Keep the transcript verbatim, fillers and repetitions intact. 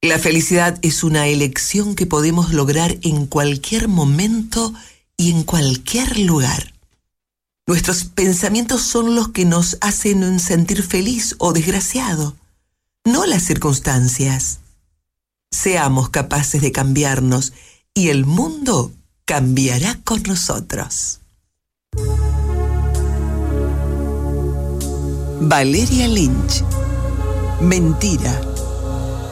La felicidad es una elección que podemos lograr en cualquier momento y en cualquier lugar. Nuestros pensamientos son los que nos hacen sentir feliz o desgraciado, no las circunstancias. Seamos capaces de cambiarnos y el mundo cambiará con nosotros. Valeria Lynch. Mentira.